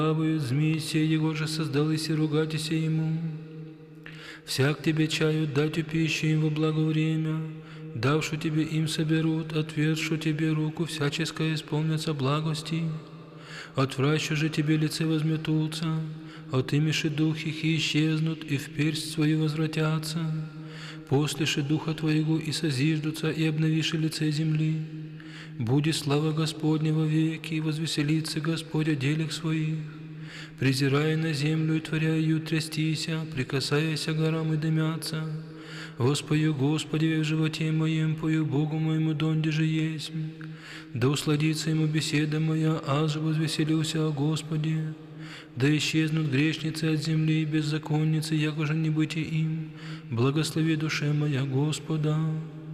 змей сей его же создал, и се ругайтеся ему. Всяк тебе чаю дать пищу им во благо время, давшу тебе им соберут, отвершу тебе руку всяческое исполнятся благости. Отвращу же тебе лице возметутся, отымеши дух их и исчезнут, и в персть свою возвратятся. Послеши духа твоего и созиждутся, и обновиши лице земли. Будет слава Господня во веки, и возвеселится Господь о делах своих. Презирая на землю и творя ее трястися, прикасаяся горам и дымятся. Воспою Господи в животе моем, пою Богу моему, донде же есть. Да усладится ему беседа моя, аз же возвеселился о Господе. Да исчезнут грешницы от земли и беззаконницы, яко же не быть им. Благослови душе моя Господа.